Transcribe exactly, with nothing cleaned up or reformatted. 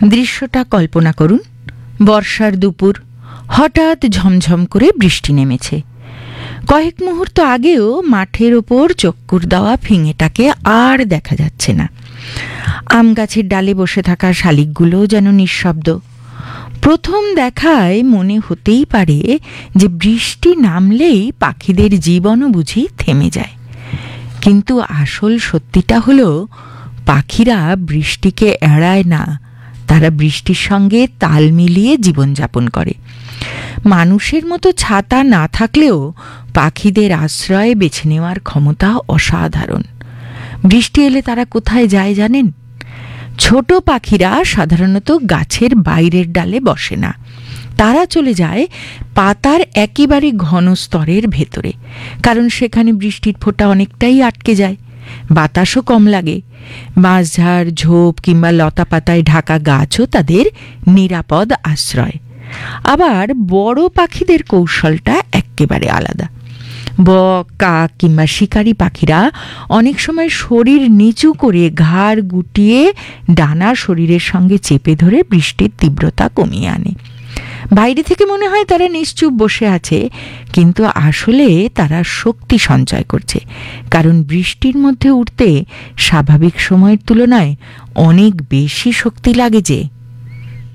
দৃশ্যটা কল্পনা করুন, বর্ষার দুপুর, হঠাৎ ঝমঝম করে বৃষ্টি নেমেছে। কয়েক মুহূর্ত আগেও মাঠের ওপর চক্কর দেওয়া ফিঙেটাকে আর দেখা যাচ্ছে না। আম গাছের ডালে বসে থাকা শালিকগুলো যেন নিঃশব্দ। প্রথম দেখায় মনে হতেই পারে যে বৃষ্টি নামলেই পাখিদের জীবনও বুঝি থেমে যায়। কিন্তু আসল সত্যিটা হলো, পাখিরা বৃষ্টিকে এড়ায় না, তারা বৃষ্টির সঙ্গে তাল মিলিয়ে জীবনযাপন করে। মানুষের মতো ছাতা না থাকলেও পাখিদের আশ্রয় বেছে নেওয়ার ক্ষমতা অসাধারণ। বৃষ্টি এলে তারা কোথায় যায় জানেন? ছোট পাখিরা সাধারণত গাছের বাইরের ডালে বসে না, তারা চলে যায় পাতার একেবারে ঘন স্তরের ভেতরে, কারণ সেখানে বৃষ্টির ফোঁটা অনেকটাই আটকে যায়, বাতাসও কম লাগে। বাঁশঝাড়, ঝোপ কিংবা লতা পাতায় ঢাকা গাছও তাদের নিরাপদ আশ্রয়। আবার বড় পাখিদের কৌশলটা একেবারে আলাদা। বক, কাক কিংবা শিকারী পাখিরা অনেক সময় শরীর নিচু করে ঘাড় গুটিয়ে ডানা শরীরের সঙ্গে চেপে ধরে বৃষ্টির তীব্রতা কমিয়ে আনে। বাইরে থেকে মনে হয় তারা নিশ্চুপ বসে আছে, কিন্তু আসলে তারা শক্তি সঞ্চয় করছে, কারণ বৃষ্টির মধ্যে উঠতে স্বাভাবিক সময়ের তুলনায় অনেক বেশি শক্তি লাগে যে।